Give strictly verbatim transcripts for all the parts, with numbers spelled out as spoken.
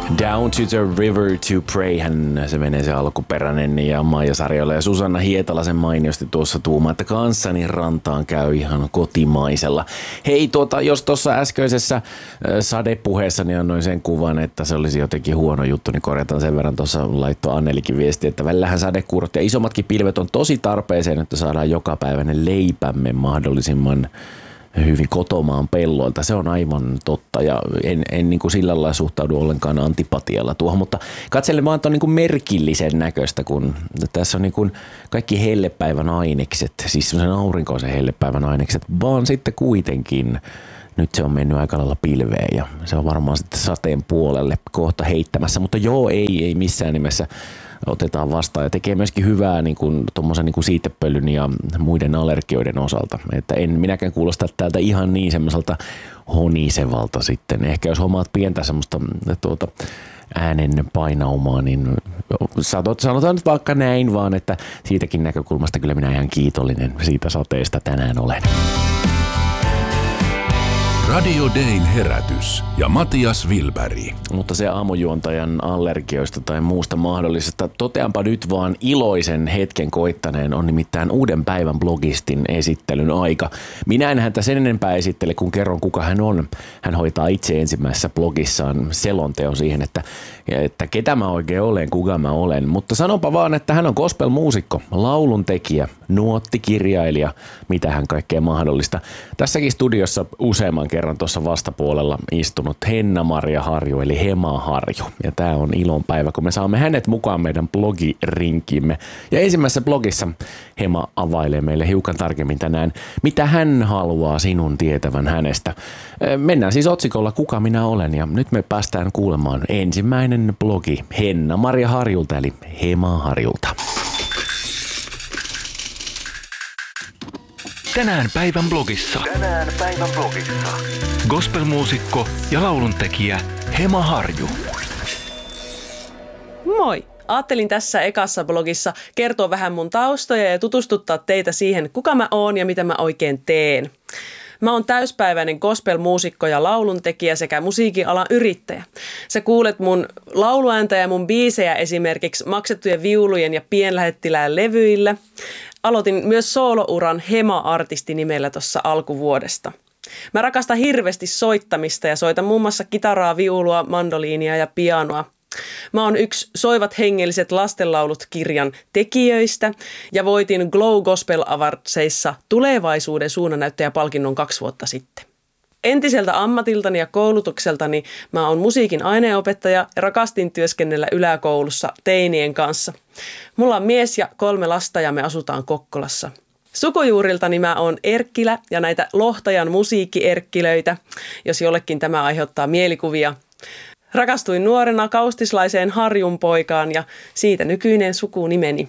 Down to the river to pray, hän se menee se alkuperäinen, ja Maija Sarjola ja Susanna Hietala sen mainiosti tuossa tuumaa, että kanssani rantaan käy ihan kotimaisella. Hei, tuota, jos tuossa äskeisessä sadepuheessani annoin sen kuvan, että se olisi jotenkin huono juttu, niin korjataan sen verran. Tuossa laittoi Annelikin viesti, että välillähän sadekuurot ja isommatkin pilvet on tosi tarpeeseen, että saadaan jokapäiväinen leipämme mahdollisimman hyvin kotomaan pelloilta. Se on aivan totta ja en, en niin kuin sillä lailla suhtaudu ollenkaan antipatialla tuohon, mutta katselen vaan, että on niin kuin merkillisen näköistä, kun tässä on niin kuin kaikki hellepäivän ainekset, siis semmoisen aurinkoisen hellepäivän ainekset, vaan sitten kuitenkin nyt se on mennyt aika lailla pilveen ja se on varmaan sitten sateen puolelle kohta heittämässä, mutta joo, ei, ei missään nimessä otetaan vastaan ja tekee myöskin hyvää niin kuin, tommosen niin kuin siitepöllyn ja muiden allergioiden osalta. Että en minäkään kuulosta täältä ihan niin semmoiselta honisevalta sitten. Ehkä jos hommaat pientä semmoista tuota, äänen painaumaa, niin sanotaan nyt vaikka näin vaan, että siitäkin näkökulmasta kyllä minä ihan kiitollinen siitä sateesta tänään olen. Radio Dayn herätys ja Matias Wilberg. Mutta se aamujuontajan allergioista tai muusta mahdollisesta toteanpa nyt vaan iloisen hetken koittaneen on nimittäin uuden päivän blogistin esittelyn aika. Minä en häntä sen enempää esittele, kun kerron kuka hän on. Hän hoitaa itse ensimmäisessä blogissaan selonteon siihen, että, että ketä mä oikein olen, kuka mä olen. Mutta sanonpa vaan, että hän on gospel-muusikko, lauluntekijä, nuottikirjailija, mitä hän kaikkea mahdollista. Tässäkin studiossa useamman kerran tuossa vastapuolella istunut Henna-Maria Harju, eli Hema Harju. Ja tää on ilonpäivä, kun me saamme hänet mukaan meidän blogirinkimme. Ja ensimmäisessä blogissa Hema availee meille hiukan tarkemmin tänään, mitä hän haluaa sinun tietävän hänestä. Mennään siis otsikolla Kuka minä olen, ja nyt me päästään kuulemaan ensimmäinen blogi Henna-Maria Harjulta, eli Hema Harjulta. Tänään päivän blogissa. Tänään päivän blogissa. Gospelmuusikko ja lauluntekijä Hema Harju. Moi! Ajattelin tässä ekassa blogissa kertoa vähän mun taustoja ja tutustuttaa teitä siihen, kuka mä oon ja mitä mä oikein teen. Mä oon täyspäiväinen gospelmuusikko ja lauluntekijä sekä musiikin alan yrittäjä. Sä kuulet mun lauluääntä ja mun biisejä esimerkiksi maksettujen viulujen ja pienlähettilään levyillä. Aloitin myös soolouran Hema-artisti nimellä tuossa alkuvuodesta. Mä rakastan hirveästi soittamista ja soitan muun muassa kitaraa, viulua, mandoliinia ja pianoa. Mä oon yksi Soivat hengelliset lastenlaulut -kirjan tekijöistä ja voitin Glow Gospel Awardsissa tulevaisuuden suunnannäyttäjäpalkinnon kaksi vuotta sitten. Entiseltä ammatiltani ja koulutukseltani mä oon musiikin aineenopettaja ja rakastin työskennellä yläkoulussa teinien kanssa. Mulla on mies ja kolme lasta ja me asutaan Kokkolassa. Sukujuuriltani mä oon erkkilä ja näitä Lohtajan musiikkierkkilöitä, jos jollekin tämä aiheuttaa mielikuvia. Rakastuin nuorena kaustislaiseen Harjun poikaan ja siitä nykyinen sukunimeni.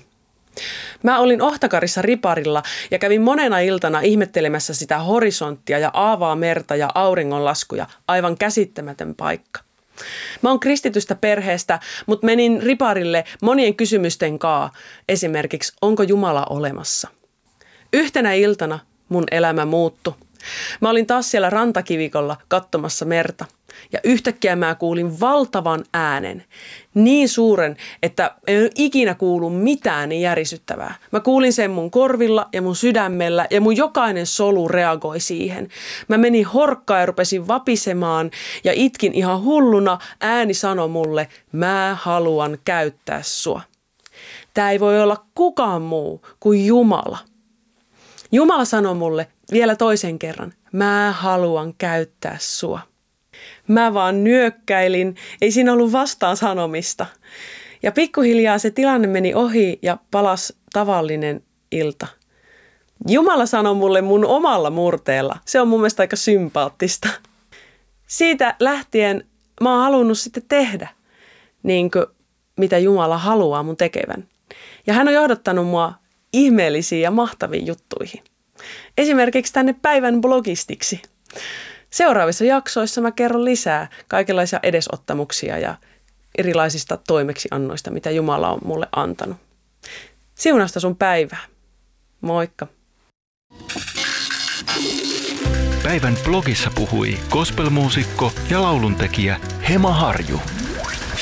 Mä olin Ohtakarissa riparilla ja kävin monena iltana ihmettelemässä sitä horisonttia ja aavaa merta ja auringonlaskuja. Aivan käsittämätön paikka. Mä oon kristitystä perheestä, mutta menin riparille monien kysymysten kaa. Esimerkiksi, onko Jumala olemassa? Yhtenä iltana mun elämä muuttui. Mä olin taas siellä rantakivikolla katsomassa merta. Ja yhtäkkiä mä kuulin valtavan äänen, niin suuren, että ei ole ikinä kuullut mitään niin järisyttävää. Mä kuulin sen mun korvilla ja mun sydämellä ja mun jokainen solu reagoi siihen. Mä menin horkkaan ja rupesin vapisemaan ja itkin ihan hulluna. Ääni sanoi mulle, mä haluan käyttää sua. Tää ei voi olla kukaan muu kuin Jumala. Jumala sanoi mulle vielä toisen kerran, mä haluan käyttää sua. Mä vaan nyökkäilin, ei siinä ollut vastaan sanomista. Ja pikkuhiljaa se tilanne meni ohi ja palasi tavallinen ilta. Jumala sanoi mulle mun omalla murteella. Se on mun mielestä aika sympaattista. Siitä lähtien mä oon halunnut sitten tehdä niin kuin mitä Jumala haluaa mun tekevän. Ja hän on johdattanut mua ihmeellisiin ja mahtaviin juttuihin. Esimerkiksi tänne päivän blogistiksi. Seuraavissa jaksoissa mä kerron lisää kaikenlaisia edesottamuksia ja erilaisista toimeksiannoista, mitä Jumala on mulle antanut. Siunasta sun päivää. Moikka! Päivän blogissa puhui gospelmuusikko ja lauluntekijä Hema Harju.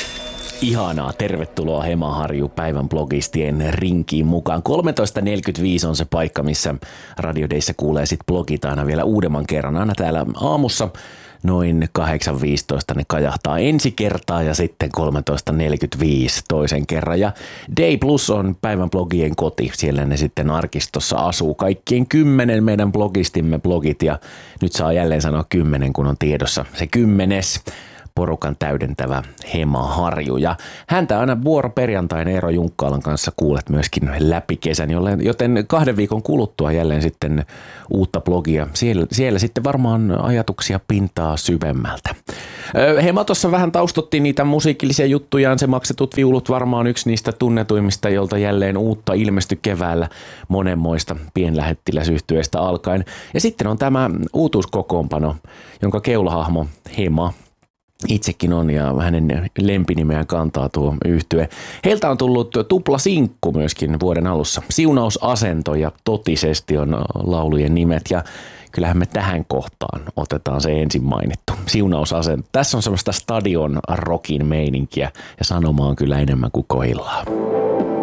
Ihanaa, tervetuloa Hemaharju päivän blogistien rinkiin mukaan. kolmetoista neljäkymmentäviisi on se paikka, missä Radio Dayssä kuulee sit blogit aina vielä uudemman kerran. Aina täällä aamussa noin kahdeksan viisitoista ne kajahtaa ensi kertaa ja sitten kolmetoista neljäkymmentäviisi toisen kerran. Ja Day Plus on päivän blogien koti. Siellä ne sitten arkistossa asuu. Kaikkien kymmenen meidän blogistimme blogit ja nyt saa jälleen sanoa kymmenen, kun on tiedossa se kymmenes porukan täydentävä Hemaharju. Ja häntä aina vuoroperjantain Eero Junkkaalan kanssa kuulet myöskin läpi kesän, joten kahden viikon kuluttua jälleen sitten uutta blogia. Siellä, siellä sitten varmaan ajatuksia pintaa syvemmältä. Hema tuossa vähän taustottiin niitä musiikillisia juttujaan. Se maksetut viulut varmaan yksi niistä tunnetuimmista, jolta jälleen uutta ilmestyi keväällä monenmoista pienlähettiläsyhtyeestä alkaen. Ja sitten on tämä uutuuskokoonpano, jonka keulahahmo Hema itsekin on ja hänen lempinimeään kantaa tuo yhtye. Heiltä on tullut tuplasinkku myöskin vuoden alussa. Siunausasento ja Totisesti on laulujen nimet ja kyllähän me tähän kohtaan otetaan se ensin mainittu. Siunausasento. Tässä on semmoista stadion rockin meininkiä ja sanoma on kyllä enemmän kuin koillaa.